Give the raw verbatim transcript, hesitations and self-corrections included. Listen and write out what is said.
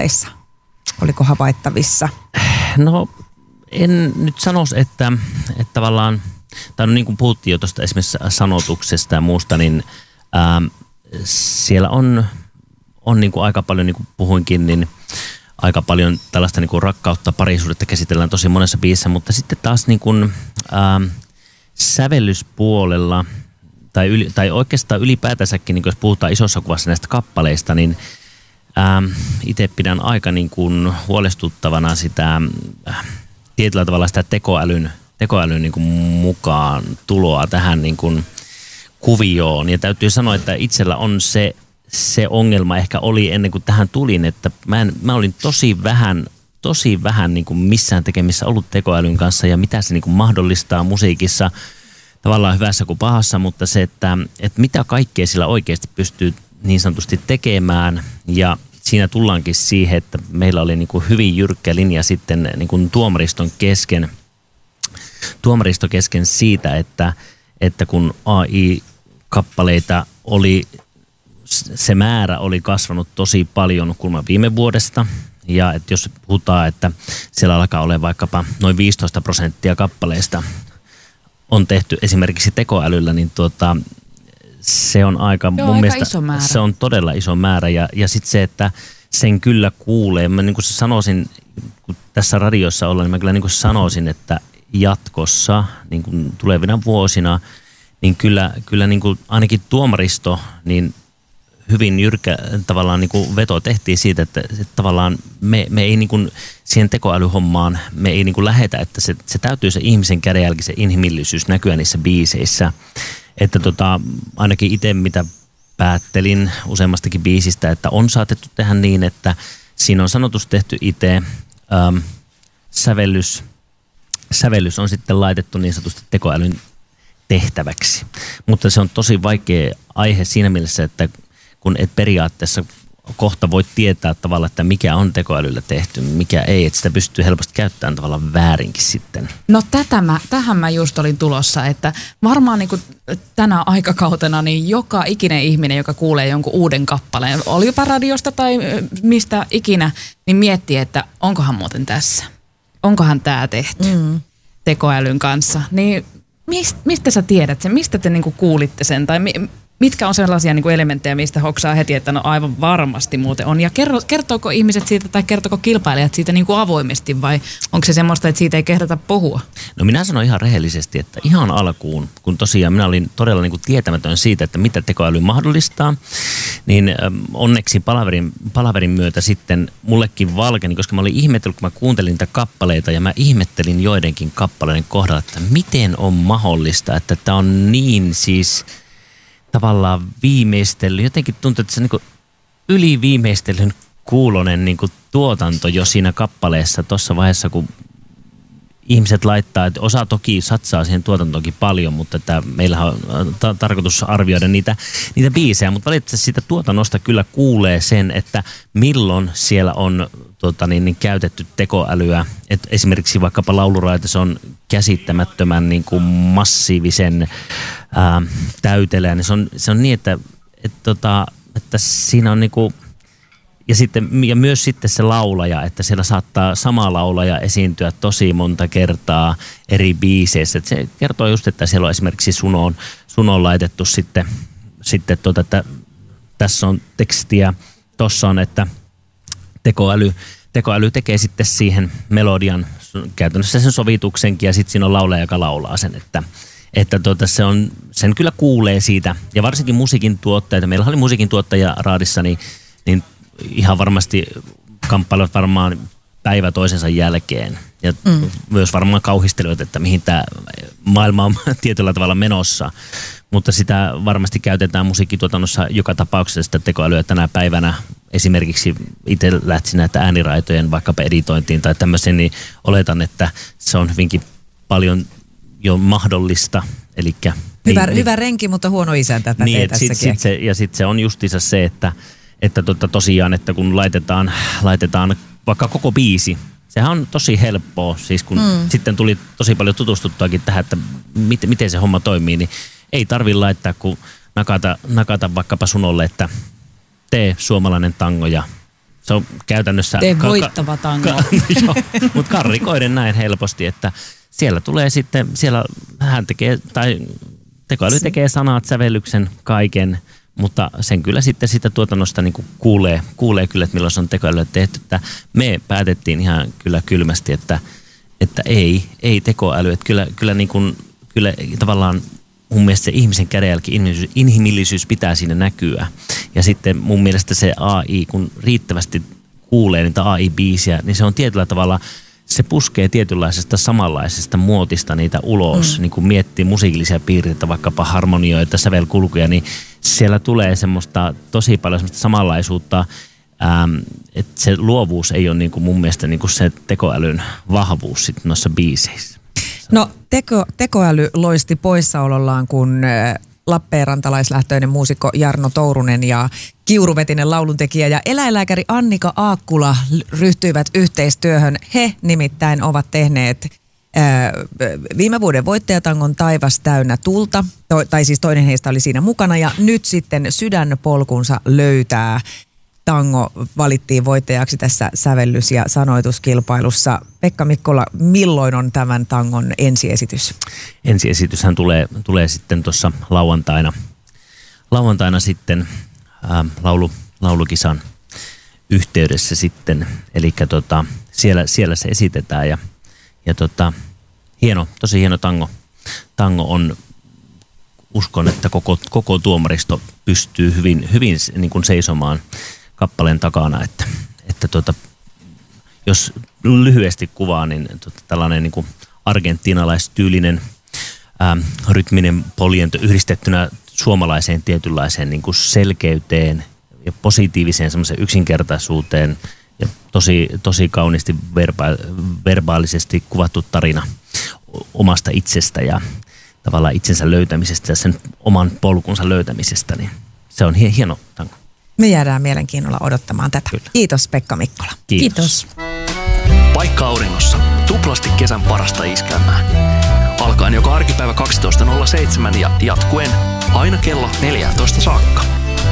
kappaleissa? Oliko havaittavissa? No en nyt sanoisi, että, että tavallaan, tai no niin kuin puhuttiin jo tuosta esimerkiksi sanotuksesta ja muusta, niin ää, siellä on, on niin kuin aika paljon, niin kuin puhuinkin, niin aika paljon tällaista niin kuin rakkautta, parisuudetta käsitellään tosi monessa biisissä, mutta sitten taas niin kuin, ää, sävellyspuolella, tai, yli, tai oikeastaan ylipäätänsäkin, niin jos puhutaan isossa kuvassa näistä kappaleista, niin ää, itse pidän aika niin kuin huolestuttavana sitä äh, tietyllä tavalla sitä tekoälyn, tekoälyn niin kuin mukaan tuloa tähän niin kuin kuvioon. Ja täytyy sanoa, että itsellä on se, se ongelma ehkä oli ennen kuin tähän tulin, että mä, en, mä olin tosi vähän, tosi vähän niin kuin missään tekemissä ollut tekoälyn kanssa ja mitä se niin kuin mahdollistaa musiikissa, tavallaan hyvässä kuin pahassa, mutta se, että, että mitä kaikkea sillä oikeasti pystyy niin sanotusti tekemään ja siinä tullaankin siihen, että meillä oli niin kuin hyvin jyrkkä linja sitten niin kuin tuomariston kesken, tuomaristo kesken siitä, että, että kun A I-kappaleita oli, se määrä oli kasvanut tosi paljon kulma viime vuodesta. Ja että jos puhutaan, että siellä alkaa olla vaikkapa noin viisitoista prosenttia kappaleista on tehty esimerkiksi tekoälyllä, niin tuota, se on aika, Joo, mun aika mielestä iso määrä. Se on todella iso määrä ja, ja sitten se, että sen kyllä kuulee. Mä niin kuin sanoisin, kun tässä radiossa ollaan, niin mä kyllä niin kuin sanoisin, että jatkossa, niin kuin tulevina vuosina, niin kyllä, kyllä niin kuin ainakin tuomaristo, niin hyvin jyrkkä tavallaan niin kuin veto tehtiin siitä, että, että tavallaan me, me ei niin kuin siihen tekoälyhommaan, me ei niin kuin lähetä, että se, se täytyy se ihmisen kädenjälki, se inhimillisyys näkyä niissä biiseissä. Että tota, ainakin itse mitä päättelin useammastakin biisistä, että on saatettu tehdä niin, että siinä on sanotus tehty itse, ähm, sävellys, sävellys on sitten laitettu niin sanotusti tekoälyn tehtäväksi. Mutta se on tosi vaikea aihe siinä mielessä, että kun et periaatteessa kohta voit tietää tavallaan, että mikä on tekoälyllä tehty, mikä ei, että sitä pystyy helposti käyttämään tavallaan väärinkin sitten. No tätä mä, tähän mä just olin tulossa, että varmaan niin kuin tänä aikakautena niin joka ikinen ihminen, joka kuulee jonkun uuden kappaleen, olipa radiosta tai mistä ikinä, niin miettii, että onkohan muuten tässä, onkohan tämä tehty mm. tekoälyn kanssa. Niin mist, mistä sä tiedät sen, mistä te niin kuin kuulitte sen tai mi, mitkä on sellaisia niin kuin elementtejä, mistä hoksaa heti, että no aivan varmasti muuten on. Ja kerro, kertooko ihmiset siitä tai kertooko kilpailijat siitä niin kuin avoimesti vai onko se semmoista, että siitä ei kehdata puhua? No minä sanon ihan rehellisesti, että ihan alkuun, kun tosiaan minä olin todella niin kuin tietämätön siitä, että mitä tekoäly mahdollistaa, niin onneksi palaverin, palaverin myötä sitten mullekin valkeni, koska mä olin ihmetellyt, kun mä kuuntelin niitä kappaleita ja mä ihmettelin joidenkin kappaleiden kohdalla, että miten on mahdollista, että tämä on niin siis tavallaan viimeistellyt, jotenkin tuntuu, että se on niin yliviimeistellyn kuulonen niin tuotanto jo siinä kappaleessa tuossa vaiheessa, kun ihmiset laittaa, että osa toki satsaa siihen tuotantoonkin paljon, että että meillähän on ta- tarkoitus arvioida niitä, niitä biisejä, mutta valitettavasti siitä tuotannosta kyllä kuulee sen, että milloin siellä on tota niin, niin käytetty tekoälyä. Et esimerkiksi vaikkapa lauluraita, se on käsittämättömän niin kuin massiivisen ää, täytelää, niin se on, se on niin, että, et, tota, että siinä on niin kuin ja, sitten, ja myös sitten se laulaja, että siellä saattaa sama laulaja esiintyä tosi monta kertaa eri biiseissä. Että se kertoo just, että siellä on esimerkiksi Sunoon, Sunoon laitettu sitten, sitten tuota, että tässä on tekstiä, tossa on, että tekoäly, tekoäly tekee sitten siihen melodian, käytännössä sen sovituksenkin ja sitten siinä on laulaja, joka laulaa sen, että Että tuota, se on, sen kyllä kuulee siitä ja varsinkin musiikin tuottajat, meillä oli musiikin tuottaja raadissa, niin, niin ihan varmasti kamppailevat varmaan päivä toisensa jälkeen ja mm. myös varmaan kauhistelivat, että mihin tämä maailma on tietyllä tavalla menossa, mutta sitä varmasti käytetään musiikkituotannossa joka tapauksessa sitä tekoälyä tänä päivänä. Esimerkiksi itse lähtisin näitä ääniraitojen vaikkapa editointiin tai tämmöisen, niin oletan, että se on hyvinkin paljon jo mahdollista. Elikkä, hyvä, niin, hyvä renki, mutta huono isäntä pätee niin, tässäkin. Sit, sit se, ja sitten se on justiinsa se, että Että tota, tosiaan, että kun laitetaan, laitetaan vaikka koko biisi, sehän on tosi helppoa. Siis kun mm. sitten tuli tosi paljon tutustuttuakin tähän, että mit, miten se homma toimii, niin ei tarvitse laittaa, kun nakata, nakata vaikkapa Sunolle, että tee suomalainen tango ja Se on käytännössä... Tee voittava tango. Ka- joo, mutta karrikoiden näin helposti, että siellä tulee sitten, siellä hän tekee, tai tekoäly tekee sanat, sävellyksen, kaiken, mutta sen kyllä sitten sitä tuotannosta niin kuin kuulee, kuulee kyllä, että milloin se on tekoälyä tehty. Että me päätettiin ihan kyllä kylmästi, että, että ei, ei tekoäly, että kyllä, kyllä, niin kuin, kyllä tavallaan mun mielestä se ihmisen kädenjälki, inhimillisyys, inhimillisyys pitää siinä näkyä. Ja sitten mun mielestä se A I, kun riittävästi kuulee niitä A I-biisiä, niin se on tietyllä tavalla, se puskee tietynlaisesta samanlaisesta muotista niitä ulos. Mm. Niin kun miettii musiikillisia piirteitä, vaikkapa harmonioita, sävelkulkuja, niin siellä tulee semmoista tosi paljon semmoista samanlaisuutta, ähm, että se luovuus ei ole niin kuin mun mielestä niin kuin se tekoälyn vahvuus sitten noissa biiseissä. No teko, tekoäly loisti poissaolollaan, kun lappeenrantalaislähtöinen muusikko Jarno Tourunen ja kiuruvetinen lauluntekijä ja eläinlääkäri Annika Aakkula ryhtyivät yhteistyöhön. He nimittäin ovat tehneet ää, viime vuoden voittajatangon Taivas täynnä tulta, to, tai siis toinen heistä oli siinä mukana, ja nyt sitten Sydänpolkunsa löytää. Tango valittiin voittajaksi tässä sävellys- ja sanoituskilpailussa. Pekka Mikkola, milloin on tämän tangon ensiesitys? Ensiesityshän tulee, tulee sitten tuossa lauantaina, lauantaina sitten ää, laulu, laulukisan yhteydessä sitten. Eli tota, siellä, siellä se esitetään ja, ja tota, hieno, tosi hieno tango. Tango on, uskon, että koko, koko tuomaristo pystyy hyvin, hyvin niin kuin seisomaan kappaleen takana, että, että tuota, jos lyhyesti kuvaa, niin tuota, tällainen niin kuin argentiinalaistyylinen ää, rytminen poljento yhdistettynä suomalaiseen tietynlaiseen niin kuin selkeyteen ja positiiviseen semmoiseen yksinkertaisuuteen ja tosi, tosi kauniisti verba- verbaalisesti kuvattu tarina omasta itsestä ja tavallaan itsensä löytämisestä ja sen oman polkunsa löytämisestä, niin se on hieno tango. Me jäädään mielenkiinnolla odottamaan tätä. Kyllä. Kiitos Pekka Mikkola. Kiitos. Kiitos. Paikka auringossa. Tuplasti kesän parasta iskelmää. Alkaen joka arkipäivä kaksitoista nolla seitsemän ja jatkuen aina kello neljätoista saakka.